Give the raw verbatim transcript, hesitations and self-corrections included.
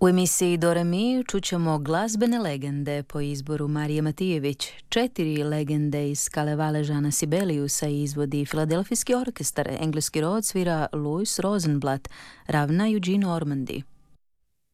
U emisiji Do Re Mi čućemo glazbene legende po izboru Marije Matijević. Četiri legende iz Kalevale Žana Sibeliusa izvodi Filadelfijski orkestar, engleski rod svira Louis Rosenblatt, ravna Eugene Ormandy.